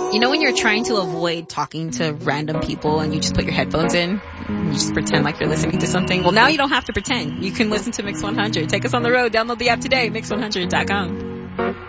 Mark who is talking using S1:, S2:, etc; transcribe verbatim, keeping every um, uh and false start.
S1: You know when you're trying to avoid talking to random people and you just put your headphones in and you just pretend like you're listening to something? Well, now you don't have to pretend. You can listen to Mix one hundred. Take us on the road. Download the app today, mix one hundred dot com.